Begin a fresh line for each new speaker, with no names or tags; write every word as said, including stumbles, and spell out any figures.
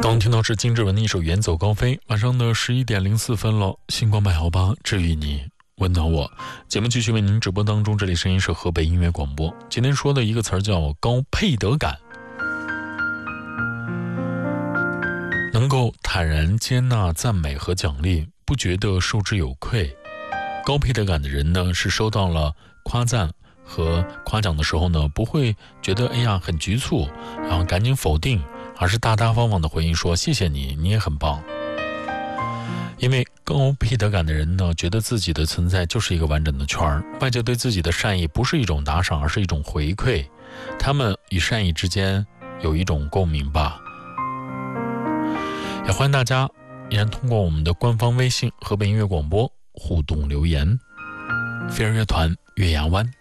刚听到是金志文的一首《远走高飞》。晚上的十一点零四分了，星光百好吧，治愈你，温暖我。节目继续为您直播当中，这里声音是河北音乐广播。今天说的一个词儿叫高配得感，能够坦然接纳赞美和奖励，不觉得受之有愧。高配得感的人呢，是收到了夸赞和夸奖的时候呢，不会觉得哎呀很局促，然后赶紧否定，而是大大方方的回应说谢谢你，你也很棒。因为高配得感的人呢，觉得自己的存在就是一个完整的圈儿，外界对自己的善意不是一种打赏，而是一种回馈，他们与善意之间有一种共鸣吧。也欢迎大家依然通过我们的官方微信河北音乐广播互动留言。飞儿乐团岳阳湾。